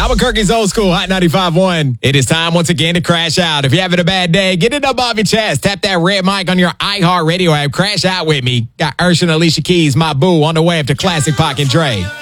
Albuquerque's Old School Hot 95.1. It is time once again to crash out. If you're having a bad day, get it up off your chest. Tap that red mic on your iHeartRadio app. Crash out with me. Got Urshan and Alicia Keys, my boo, on the way after Classic Pac and Dre.